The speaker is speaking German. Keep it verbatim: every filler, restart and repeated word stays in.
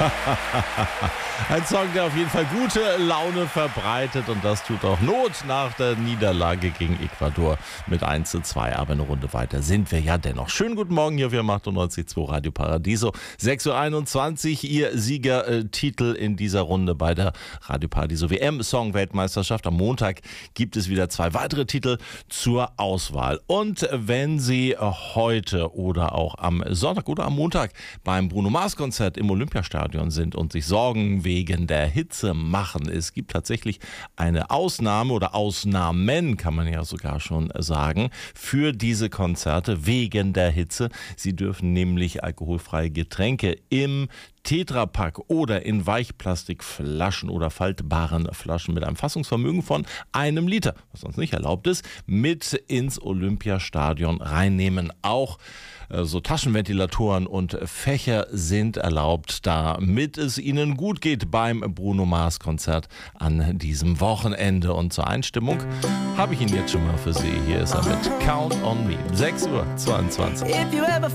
Ein Song, der auf jeden Fall gute Laune verbreitet, und das tut auch Not nach der Niederlage gegen Ecuador mit eins zu zwei. Aber eine Runde weiter sind wir ja dennoch. Schönen guten Morgen hier auf achtundneunzig Komma zwei Radio Paradiso. sechs Uhr einundzwanzig, Ihr Siegertitel in dieser Runde bei der Radio Paradiso W M-Song-Weltmeisterschaft. Am Montag gibt es wieder zwei weitere Titel zur Auswahl. Und wenn Sie heute oder auch am Sonntag oder am Montag beim Bruno-Mars-Konzert im Olympiastadion sind und sich Sorgen wegen der Hitze machen, es gibt tatsächlich eine Ausnahme oder Ausnahmen, kann man ja sogar schon sagen, für diese Konzerte wegen der Hitze. Sie dürfen nämlich alkoholfreie Getränke im Tetrapack oder in Weichplastikflaschen oder faltbaren Flaschen mit einem Fassungsvermögen von einem Liter, was sonst nicht erlaubt ist, mit ins Olympiastadion reinnehmen. Auch äh, so Taschenventilatoren und Fächer sind erlaubt, damit es Ihnen gut geht beim Bruno-Mars-Konzert an diesem Wochenende. Und zur Einstimmung habe ich ihn jetzt schon mal für Sie. Hier ist er mit Count on Me. sechs Uhr zweiundzwanzig.